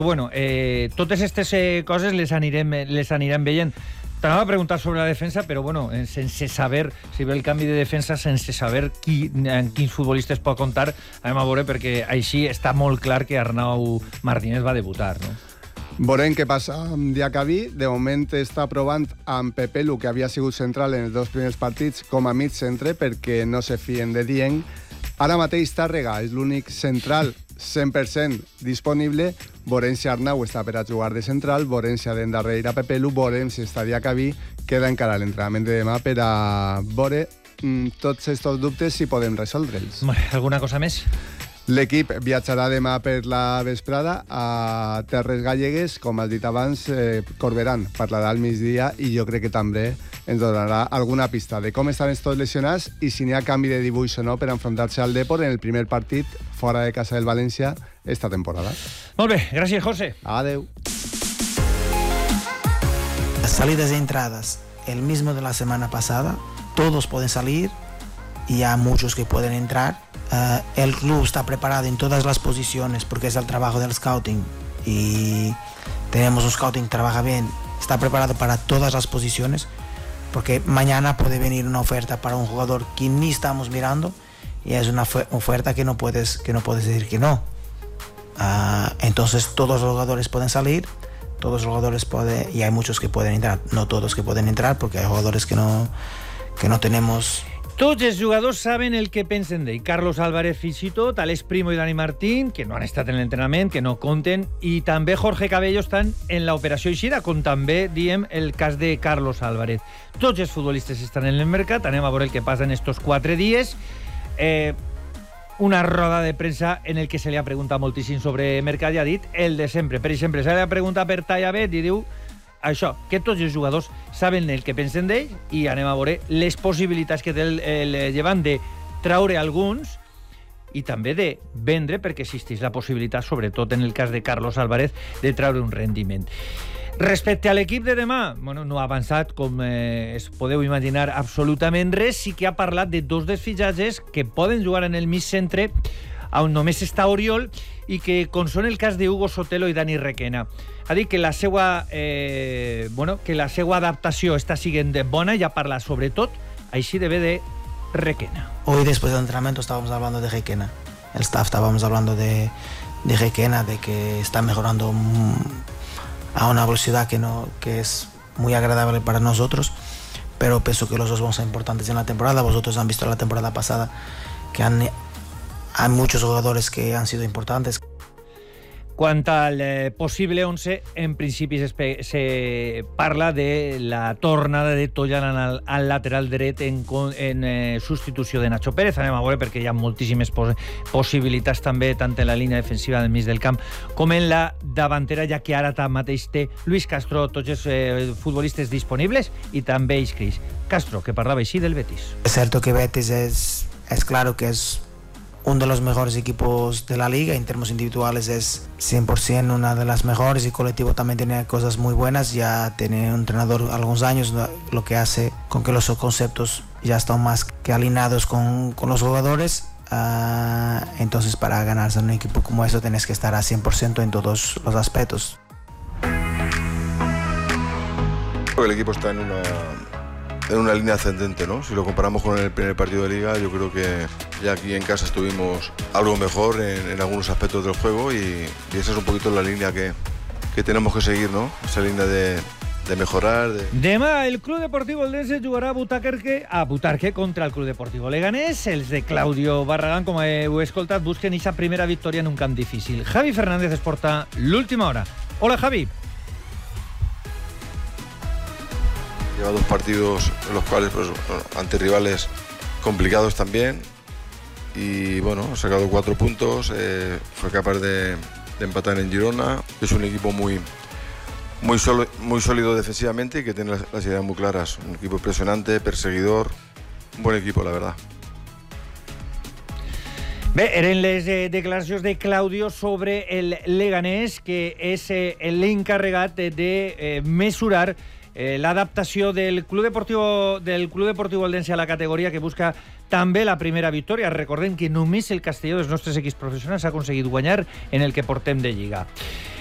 Bueno, totes aquestes coses les anirem veient. T'anava a preguntar sobre la defensa, però bueno, sense saber si ve el canvi de defensa, sense saber en quins futbolistes pot comptar, anem a veure, perquè així està molt clar que Arnau Martínez va debutar, no? Veurem què passa amb Diacabí. De moment està provant amb Pepelu, que havia sigut central en els dos primers partits, com a mig centre, perquè no se fien de Dieng. Ara mateix Tàrrega és l'únic central 100% disponible. Veurem si Arnau està per a jugar de central, veurem si ha d'endarrere Pepelu, veurem si està Diacabí. Queda encara l'entrenament de demà per a veure tots aquests dubtes si podem resoldre'ls. Alguna cosa més? L'equip viatjarà demà per la vesprada a Terres Gallegues. Com has dit abans, Corberán parlarà al migdia i jo crec que també ens donarà alguna pista de com estan tots lesionats i si n'hi ha canvi de dibuix o no per enfrontar-se al Depor en el primer partit fora de casa del València esta temporada. Molt bé, gràcies, José. Adeu. Las salidas y entradas, el mismo de la semana pasada, todos pueden salir y hay muchos que pueden entrar. El club está preparado en todas las posiciones porque es el trabajo del scouting y tenemos un scouting que trabaja bien, está preparado para todas las posiciones porque mañana puede venir una oferta para un jugador que ni estamos mirando y es una oferta que no puedes decir que no. Entonces todos los jugadores pueden salir, todos los jugadores pueden, y hay muchos que pueden entrar, no todos que pueden entrar porque hay jugadores que no tenemos. Tots els jugadors saben el que pensen d'ell. Carlos Álvarez fins i tot, Alex Primo i Dani Martín, que no han estat en l'entrenament, que no compten, i també Jorge Cabello estan en l'operació Eixida, com també diem el cas de Carlos Álvarez. Tots els futbolistes estan en el mercat, anem a veure el que passa en estos 4 dies. Una roda de premsa en el que se li ha preguntat moltíssim sobre mercat i ha dit el de sempre. Per exemple, se li ha preguntat per Tallavet i diu això, que tots els jugadors saben el que pensen d'ell i anem a veure les possibilitats que té el Llevant de traure alguns i també de vendre, perquè existeix la possibilitat, sobretot en el cas de Carlos Álvarez, de traure un rendiment. Respecte a l'equip de demà, bueno, no ha avançat, com es podeu imaginar, absolutament res. Sí que ha parlat de 2 dels fitxatges que poden jugar en el mig centre, on només està Oriol, i que, com són el cas de Hugo Sotelo i Dani Requena, ha dit que la seva adaptació està siguent bona i ha parlat sobretot, així de bé, de Requena. Hoy después del entrenamiento estábamos hablando de Requena. El staff estábamos hablando de Requena, de que está mejorando a una velocidad que es muy agradable para nosotros, pero pienso que los dos van a ser importantes en la temporada. Vosotros han visto la temporada pasada que hay muchos jugadores que han sido importantes. Quant al possible 11, en principi se parla de la tornada de Toyan al lateral dret en substitució de Nacho Pérez. Anem a veure perquè hi ha moltíssimes possibilitats també, tant en la línia defensiva del mig del camp com en la davantera, ja que ara mateix té Luis Castro tots els futbolistes disponibles i també inscrits. Castro, que parlava així del Betis. Es cierto que Betis es claro que es uno de los mejores equipos de la liga, en términos individuales es 100% una de las mejores y colectivo también tiene cosas muy buenas, ya tiene un entrenador algunos años, lo que hace con que los conceptos ya están más que alineados con los jugadores. Entonces para ganarse en un equipo como eso tienes que estar a 100% en todos los aspectos. El equipo está en una línea ascendente, ¿no? Si lo comparamos con el primer partido de Liga, yo creo que ya aquí en casa estuvimos algo mejor en algunos aspectos del juego y esa es un poquito la línea que tenemos que seguir, ¿no? Esa línea de mejorar. Demà el Club Deportivo Eldense jugarà a Butarque contra el Club Deportivo Leganés. Els de Claudio Barragán, com heu escoltat, busquen aquesta primera victòria en un camp difícil. Javi Fernández es porta l'última hora. Hola, Javi. Lleva 2 partidos en los cuales ante rivales complicados también y bueno, ha sacado 4 puntos, fue capaz de empatar en Girona. Es un equipo muy sólido defensivamente y que tiene las ideas muy claras. Un equipo impresionante, perseguidor, un buen equipo, la verdad. Bé, eren les declaracions de Claudio sobre el Leganés, que és l'encarregat de mesurar l'adaptació del Club Deportivo Eldense a la categoria, que busca també la primera victòria. Recordem que només el Castelló dels nostres equips professionals ha aconseguit guanyar en el que portem de Lliga.